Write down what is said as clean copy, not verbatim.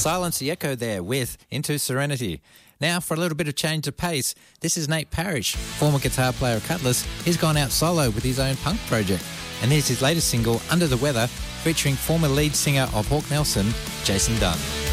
Silence the Echo there with Into Serenity. Now for a little bit of change of pace, this is Nate Parrish, former guitar player of Cutlass. He's gone out solo with his own punk project. And here's his latest single, Under the Weather, featuring former lead singer of Hawk Nelson, Jason Dunn.